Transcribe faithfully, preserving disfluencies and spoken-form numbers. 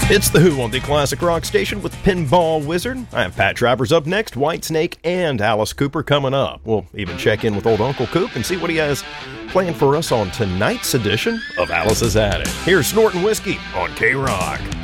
It's The Who on the Classic Rock Station with Pinball Wizard. I have Pat Travers up next, Whitesnake, and Alice Cooper coming up. We'll even check in with old Uncle Coop and see what he has planned for us on tonight's edition of Alice's Attic. Here's Snortin' Whiskey on K-Rock.